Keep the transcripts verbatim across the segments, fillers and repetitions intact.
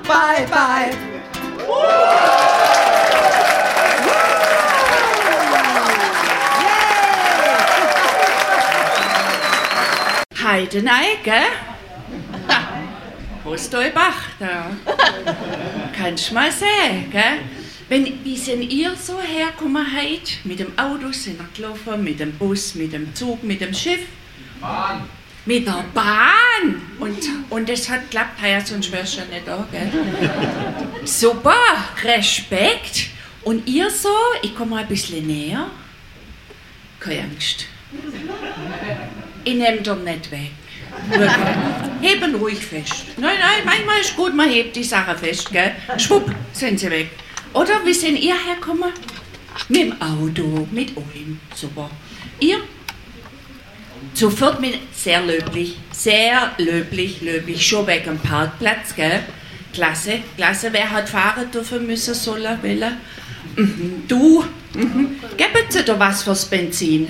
bye, bye. Heidenei, gell? Ha, Hostolbach, da. Kannst mal sehen, gell? Wenn, wie sind ihr so hergekommen heute? Mit dem Auto sind ihr gelaufen, mit dem Bus, mit dem Zug, mit dem Schiff? Bahn. Mit der Bahn! Und, und das hat geklappt, ja, sonst wär's ja nicht da, gell? Super, Respekt. Und ihr so, ich komme mal ein bisschen näher. Keine Angst. Ich nehme dir nicht weg. Wirklich. Heben ruhig fest. Nein, nein, manchmal ist gut, man hebt die Sache fest, gell? Schwupp, sind sie weg. Oder wie sind ihr hergekommen? Mit dem Auto, mit euch. Super. Ihr? Sofort mit, sehr löblich, sehr löblich, löblich, schon wegen dem Parkplatz, gell? Klasse, klasse, wer hat fahren dürfen müssen, sollen, wollen? Mhm. Du, mhm. Geben Sie dir was fürs Benzin?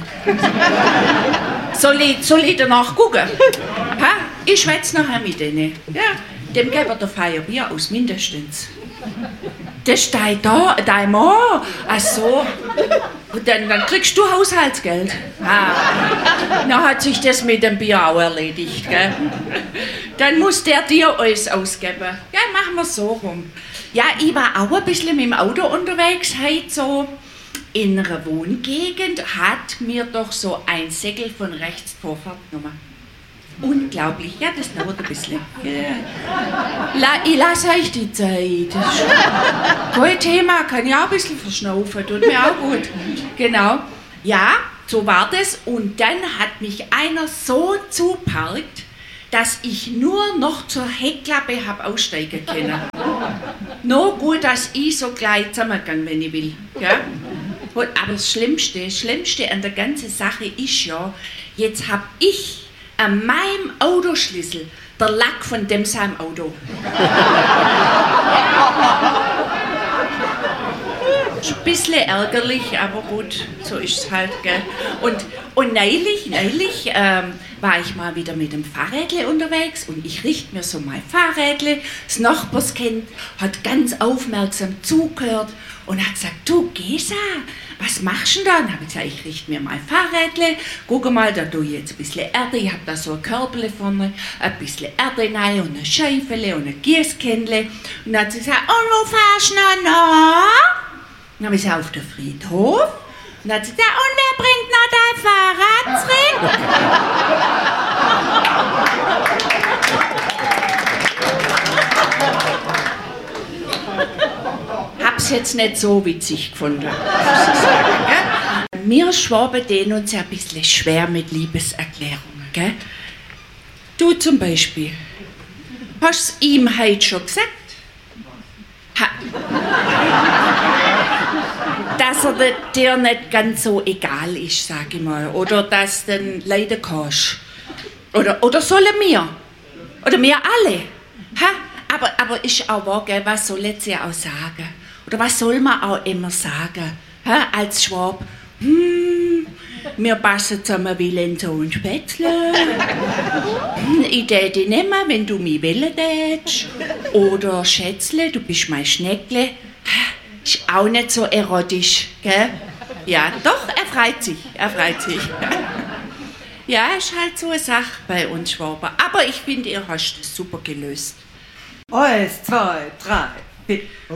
Soll ich, soll ich danach gucken? Ha? Ich schwätze nachher mit denen. Ja, dem geben wir Feierbier aus, mindestens. Das steht da, dein Mann. Ach so. Und dann, dann kriegst du Haushaltsgeld. Ah. Dann hat sich das mit dem Bier auch erledigt, gell? Dann muss der dir alles ausgeben. Ja, machen wir so rum. Ja, ich war auch ein bisschen mit dem Auto unterwegs, heute so in einer Wohngegend, hat mir doch so ein Segel von rechts Vorfahrt genommen. Unglaublich, ja, das dauert ein bisschen. Ja. La, ich lasse euch die Zeit. Das ist kein Thema, kann ich auch ein bisschen verschnaufen, tut mir auch gut. Genau, ja, so war das. Und dann hat mich einer so zuparkt, dass ich nur noch zur Heckklappe habe aussteigen können. No gut, dass ich so gleich zusammengegangen, wenn ich will. Ja? Aber das Schlimmste, das Schlimmste an der ganzen Sache ist ja, jetzt habe ich an meinem Autoschlüssel der Lack von dem seinem Auto. Ist ein bisschen ärgerlich, aber gut, so ist es halt, gell. Und, und neulich, neulich ähm, war ich mal wieder mit dem Fahrrädle unterwegs und ich richte mir so mein Fahrrädle. Das Nachbarskind hat ganz aufmerksam zugehört und hat gesagt, du Gesa, was machst du denn da? Und habe ich gesagt, ich richte mir mein Fahrrädle, guck mal, da tue ich jetzt ein bisschen Erde, ich habe da so ein Körbele vorne, ein bisschen Erde rein und ein Scheifele und ein Gießkännle. Und dann hat sie gesagt, und wo fahrst du denn noch? Dann habe ich gesagt, auf den Friedhof. Und dann hat sie gesagt, und wer bringt noch dein Fahrrad zurück? Hab's jetzt nicht so witzig gefunden, muss ich sagen, gell? Wir Schwaben tun uns ja ein bisschen schwer mit Liebeserklärungen, gell? Du zum Beispiel, hast du ihm heute schon gesagt? Ha. Dass er dir nicht ganz so egal ist, sag ich mal, oder dass du dann leiden kannst. Oder, oder sollen wir? Oder wir alle? Ha? Aber, aber ist auch wahr, gell? Was soll jetzt ja auch sagen? Oder was soll man auch immer sagen? Ha? Als Schwab, hm, wir passen zusammen wie Lenzo und Spätzle. Hm, ich tät dich nehmen, wenn du mich wählen tätst. Oder Schätzle, du bist mein Schneckle. Ist auch nicht so erotisch, gell? Ja, doch, er freut sich, er freut sich. Ja, ist halt so eine Sache bei uns Schwaber. Aber ich finde, ihr habt es super gelöst. Eins, zwei, drei, vier.